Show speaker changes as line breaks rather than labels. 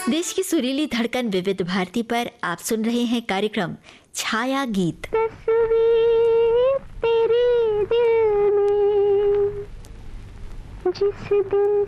देश की सुरीली धड़कन विविध भारती पर आप सुन रहे हैं कार्यक्रम छाया गीत।
तस्वीर तेरे दिल में जिस दिन